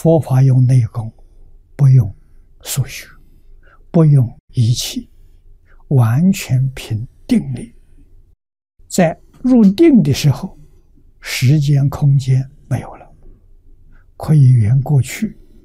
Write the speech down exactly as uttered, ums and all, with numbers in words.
佛法用内功，不用数学，不用仪器，完全凭定力。在入定的时候，时间空间没有了，可以圆过去，